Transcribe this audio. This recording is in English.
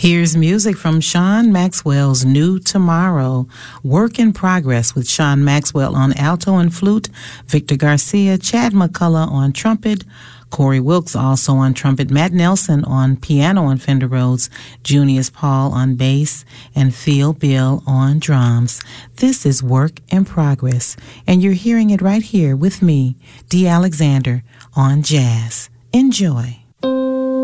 Here's music from Sean Maxwell's New Tomorrow, Work in Progress with Sean Maxwell on alto and flute, Victor Garcia, Chad McCullough on trumpet, Corey Wilkes also on trumpet, Matt Nelson on piano on Fender Rhodes, Junius Paul on bass, and Phil Bill on drums. This is Work in Progress, and you're hearing it right here with me, Dee Alexander, on jazz. Enjoy.